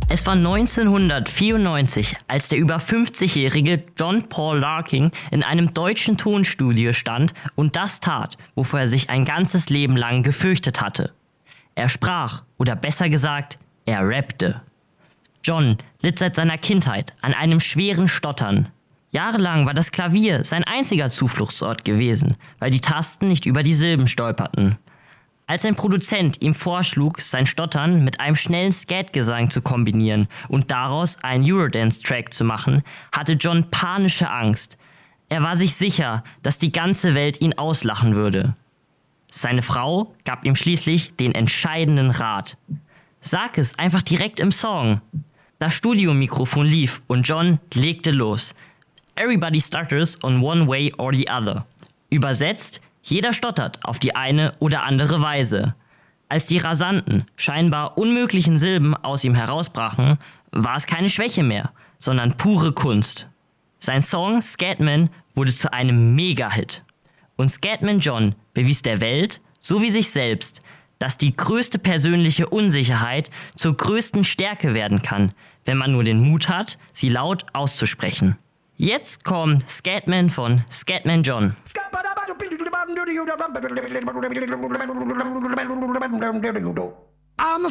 Es war 1994, als der über 50-jährige John Paul Larkin in einem deutschen Tonstudio stand und das tat, wovor er sich ein ganzes Leben lang gefürchtet hatte. Er sprach, oder besser gesagt, er rappte. John litt seit seiner Kindheit an einem schweren Stottern. Jahrelang war das Klavier sein einziger Zufluchtsort gewesen, weil die Tasten nicht über die Silben stolperten. Als ein Produzent ihm vorschlug, sein Stottern mit einem schnellen Skatgesang zu kombinieren und daraus einen Eurodance-Track zu machen, hatte John panische Angst. Er war sich sicher, dass die ganze Welt ihn auslachen würde. Seine Frau gab ihm schließlich den entscheidenden Rat. Sag es einfach direkt im Song. Das Studiomikrofon lief und John legte los. Everybody stutters on one way or the other. Übersetzt: Jeder stottert auf die eine oder andere Weise. Als die rasanten, scheinbar unmöglichen Silben aus ihm herausbrachen, war es keine Schwäche mehr, sondern pure Kunst. Sein Song Scatman wurde zu einem Mega-Hit. Und Scatman John bewies der Welt, so wie sich selbst, dass die größte persönliche Unsicherheit zur größten Stärke werden kann, wenn man nur den Mut hat, sie laut auszusprechen. Jetzt kommt Scatman von Scatman John. I'm